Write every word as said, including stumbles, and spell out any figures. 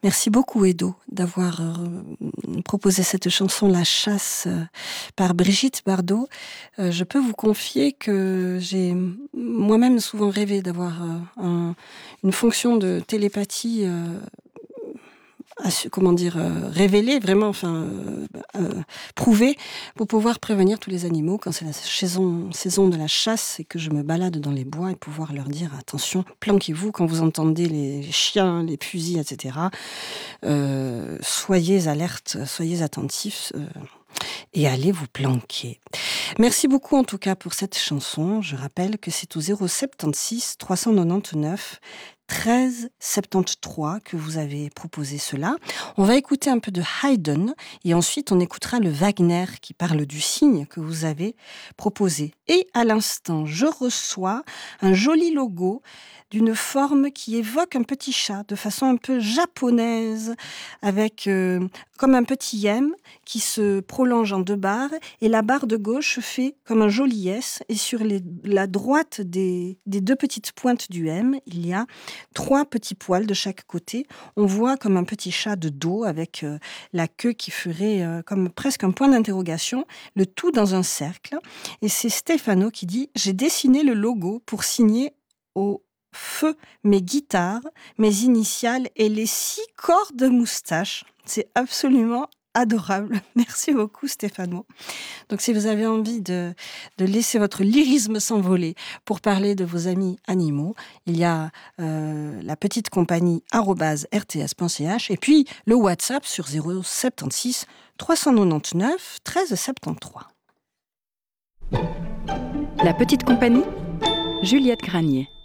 Merci beaucoup, Edo, d'avoir euh, proposé cette chanson La Chasse euh, par Brigitte Bardot. Euh, je peux vous confier que j'ai moi-même souvent rêvé d'avoir euh, un, une fonction de télépathie euh, comment dire, euh, révélé, vraiment, enfin, euh, euh, prouvé, pour pouvoir prévenir tous les animaux quand c'est la saison, saison de la chasse et que je me balade dans les bois et pouvoir leur dire attention, planquez-vous quand vous entendez les chiens, les fusils, et cetera. Euh, soyez alertes, soyez attentifs. Euh, et allez vous planquer. Merci beaucoup en tout cas pour cette chanson. Je rappelle que c'est au zéro soixante-seize trois cent quatre-vingt-dix-neuf treize soixante-treize que vous avez proposé cela. On va écouter un peu de Haydn et ensuite on écoutera le Wagner qui parle du cygne que vous avez proposé. Et à l'instant, je reçois un joli logo d'une forme qui évoque un petit chat de façon un peu japonaise, avec euh, comme un petit M qui se prolonge en deux barres, et la barre de gauche fait comme un joli S, et sur les, la droite des, des deux petites pointes du M, il y a trois petits poils de chaque côté. On voit comme un petit chat de dos, avec euh, la queue qui ferait euh, comme presque un point d'interrogation, le tout dans un cercle. Et c'est Stefano qui dit « J'ai dessiné le logo pour signer au feu mes guitares, mes initiales et les six cordes de moustache. » C'est absolument adorable. Merci beaucoup, Stefano. Donc, si vous avez envie de, de laisser votre lyrisme s'envoler pour parler de vos amis animaux, il y a euh, la petite compagnie arobase r t s point c h et puis le WhatsApp sur zéro soixante-seize trois cent quatre-vingt-dix-neuf treize soixante-treize. La petite compagnie, Juliette Granier.